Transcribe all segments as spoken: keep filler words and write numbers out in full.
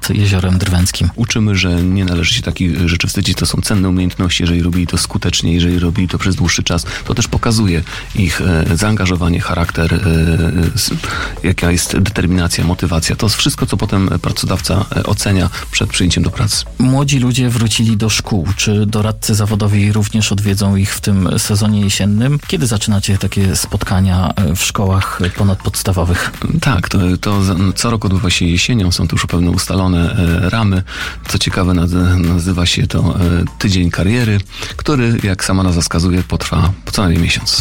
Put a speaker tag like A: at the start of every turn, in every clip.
A: nad Jeziorem Drwęckim.
B: Uczymy, że nie należy się takich rzeczy wstydzić. To są cenne umiejętności. Jeżeli robili to skutecznie, jeżeli robili to przez dłuższy czas, to też pokazuje ich e, zaangażowanie, charakter, e, e, jaka jest determinacja, motywacja. To jest wszystko, co potem pracodawca e, ocenia przed przyjęciem do pracy.
A: Młodzi ludzie wrócili do szkół. Czy doradcy zawodowi również odwiedzą ich w tym sezonie jesiennym? Kiedy zaczynacie takie spotkania w szkołach ponadpodstawowych?
B: Tak, to, to co roku odbywa się jesienią. Są tu już pewne ustalone e, ramy. Co ciekawe, nazywa się to e, Tydzień Kariery, który, jak sama nazwa wskazuje, potrwa co najmniej miesiąc.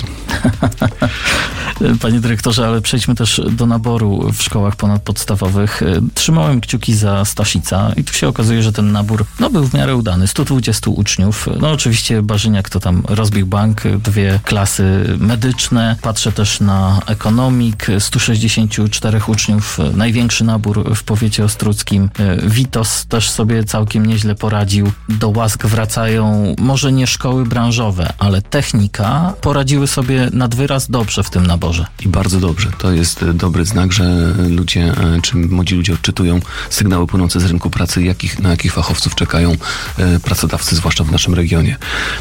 A: Panie dyrektorze, ale przejdźmy też do naboru w szkołach ponadpodstawowych. Trzymałem kciuki za Staszica i tu się okazuje, że ten nabór no, był w miarę udany. sto dwudziestu uczniów. No oczywiście Barzyniak to tam rozbił bank, dwie klasy medyczne. Patrzę też na ekonomik. sto sześćdziesięciu czterech uczniów. Największy nabór w powiecie ostródzkim. Witos też sobie całkiem nieźle poradził. Do łask wracają może nie szkoły branżowe, ale technika poradziły sobie nad wyraz dobrze w tym naborze.
B: I bardzo dobrze. To jest dobry znak, że ludzie, czy młodzi ludzie odczytują sygnały płynące z rynku pracy, jakich, na jakich fachowców czekają e, pracodawcy, zwłaszcza w naszym regionie.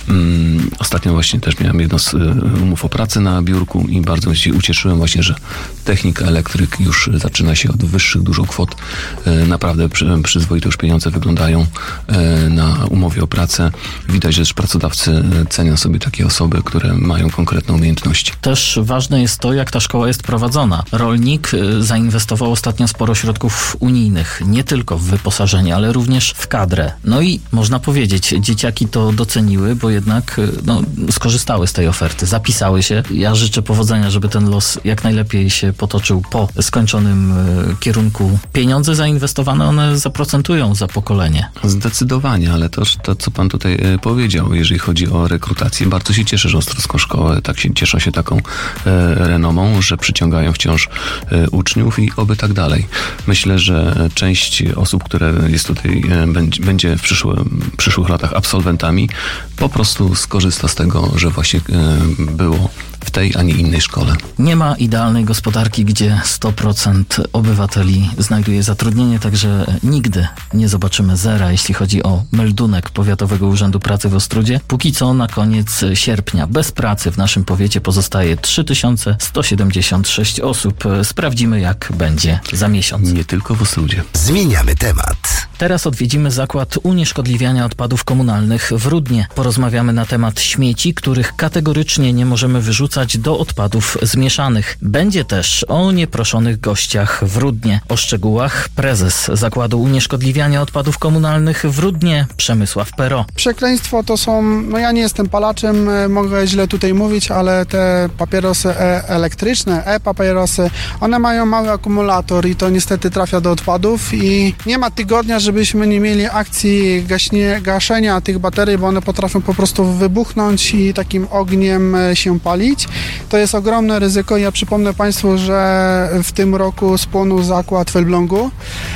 B: Um, ostatnio właśnie też miałem jedno z um, umów o pracę na biurku i bardzo się ucieszyłem właśnie, że technik, elektryk już zaczyna się od wyższych dużo kwot. E, naprawdę przy, przyzwoite już pieniądze wyglądają e, na umowie o pracę. Widać, że też pracodawcy cenią sobie takie osoby, które mają konkretne umiejętności.
A: Też ważne jest to, jak ta szkoła jest prowadzona. Rolnik zainwestował ostatnio sporo środków unijnych, nie tylko w wyposażenie, ale również w kadrę. No i można powiedzieć, dzieciaki to doceniły, bo jednak no, skorzystały z tej oferty, zapisały się. Ja życzę powodzenia, żeby ten los jak najlepiej się potoczył po skończonym kierunku. Pieniądze zainwestowane, one zaprocentują za pokolenie.
B: Zdecydowanie, ale też to, co pan tutaj powiedział, jeżeli chodzi o rekrutację, bardzo się cieszę, że Ostrowską Szkołę tak się cieszą się taką e, renomą, że przyciągają wciąż e, uczniów i oby tak dalej. Myślę, że część osób, które jest tutaj, e, będzie, będzie w przyszłym, przyszłych latach absolwentami, po prostu skorzysta z tego, że właśnie e, było w tej, a nie innej szkole.
A: Nie ma idealnej gospodarki, gdzie sto procent obywateli znajduje zatrudnienie, także nigdy nie zobaczymy zera, jeśli chodzi o meldunek Powiatowego Urzędu Pracy w Ostródzie. Póki co na koniec sierpnia bez pracy w naszym powiecie pozostaje trzy tysiące sto siedemdziesiąt sześć osób. Sprawdzimy, jak będzie za miesiąc.
B: Nie tylko w Ostródzie.
C: Zmieniamy temat.
A: Teraz odwiedzimy zakład unieszkodliwiania odpadów komunalnych w Rudnie. Porozmawiamy na temat śmieci, których kategorycznie nie możemy wyrzucać do odpadów zmieszanych. Będzie też o nieproszonych gościach w Rudnie. O szczegółach prezes Zakładu Unieszkodliwiania Odpadów Komunalnych w Rudnie, Przemysław Pero.
D: Przekleństwo to są, no ja nie jestem palaczem, mogę źle tutaj mówić, ale te papierosy e- elektryczne, e-papierosy, one mają mały akumulator i to niestety trafia do odpadów i nie ma tygodnia, żebyśmy nie mieli akcji gaśnie, gaszenia tych baterii, bo one potrafią po prostu wybuchnąć i takim ogniem się palić. To jest ogromne ryzyko. Ja przypomnę Państwu, że w tym roku spłonął zakład w Elblągu.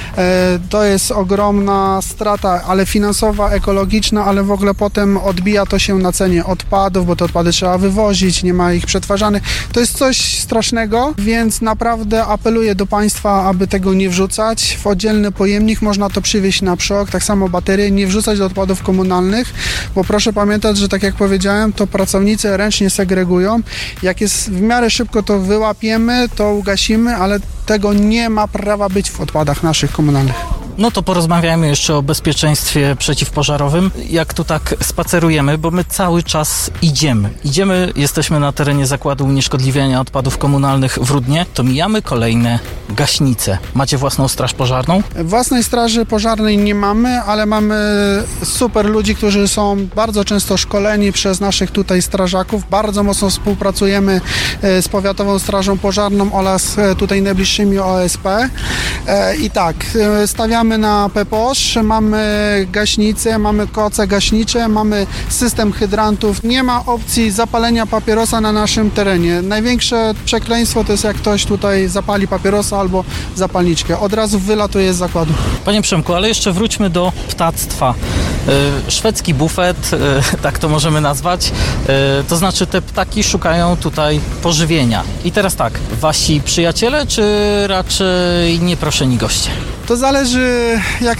D: To jest ogromna strata, ale finansowa, ekologiczna, ale w ogóle potem odbija to się na cenie odpadów, bo te odpady trzeba wywozić, nie ma ich przetwarzanych. To jest coś strasznego, więc naprawdę apeluję do Państwa, aby tego nie wrzucać. W oddzielny pojemnik można to przywieźć na przok, tak samo baterie, nie wrzucać do odpadów komunalnych, bo proszę pamiętać, że tak jak powiedziałem, to pracownicy ręcznie segregują. Jak jest w miarę szybko to wyłapiemy, to ugasimy, ale tego nie ma prawa być w odpadach naszych komunalnych.
A: No to porozmawiajmy jeszcze o bezpieczeństwie przeciwpożarowym. Jak tu tak spacerujemy, bo my cały czas idziemy. Idziemy, jesteśmy na terenie Zakładu Unieszkodliwiania Odpadów Komunalnych w Rudnie, to mijamy kolejne gaśnice. Macie własną straż pożarną?
D: Własnej straży pożarnej nie mamy, ale mamy super ludzi, którzy są bardzo często szkoleni przez naszych tutaj strażaków. Bardzo mocno współpracujemy z Powiatową Strażą Pożarną oraz tutaj najbliższymi O S P. I tak, stawiamy na Peposz, mamy gaśnicę, mamy koce gaśnicze, mamy system hydrantów. Nie ma opcji zapalenia papierosa na naszym terenie. Największe przekleństwo to jest, jak ktoś tutaj zapali papierosa albo zapalniczkę. Od razu wylatuje z zakładu.
A: Panie Przemku, ale jeszcze wróćmy do ptactwa. Yy, szwedzki bufet, yy, tak to możemy nazwać, yy, to znaczy te ptaki szukają tutaj pożywienia. I teraz tak, wasi przyjaciele, czy raczej nieproszeni goście?
D: To zależy, jak